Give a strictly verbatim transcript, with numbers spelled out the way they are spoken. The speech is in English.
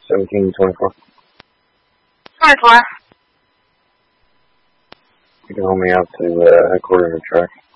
seventeen twenty-four. twenty-four. You can hold me out to uh, headquarters and track.